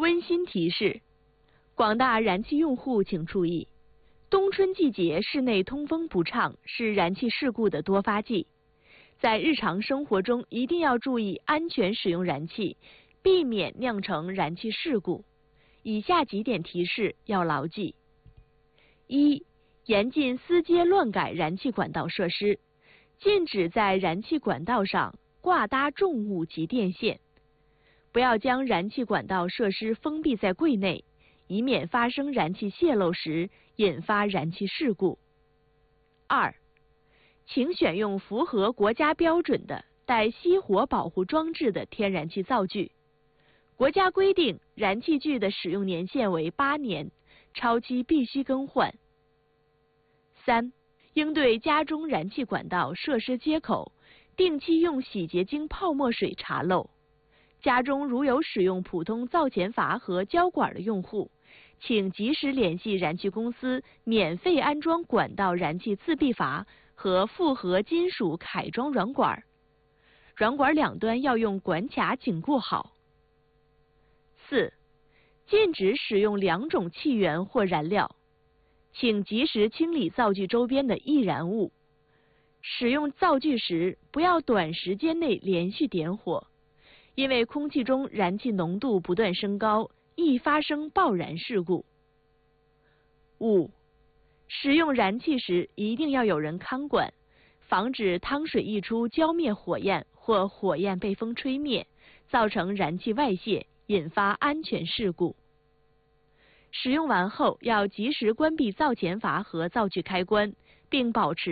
温馨提示：广大燃气用户请注意，冬春季节室内通风不畅是燃气事故的多发季，在日常生活中一定要注意安全使用燃气，避免酿成燃气事故。以下几点提示要牢记：一、严禁私接乱改燃气管道设施，禁止在燃气管道上挂搭重物及电线，不要将燃气管道设施封闭在柜内，以免发生燃气泄漏时引发燃气事故。二、请选用符合国家标准的带熄火保护装置的天然气灶具。国家规定，燃气具的使用年限为8年，超期必须更换。三、应对家中燃气管道设施接口，定期用洗洁精泡沫水查漏。家中如有使用普通灶前阀和胶管的用户，请及时联系燃气公司免费安装管道燃气自闭阀和复合金属铠装软管，软管两端要用管卡紧固好。四、禁止使用2种气源或燃料，请及时清理灶具周边的易燃物。使用灶具时，不要短时间内连续点火，因为空气中燃气浓度不断升高，易发生爆燃事故。五、使用燃气时一定要有人看管，防止汤水溢出浇灭火焰或火焰被风吹灭，造成燃气外泄，引发安全事故。使用完后要及时关闭灶前阀和灶具开关，并保持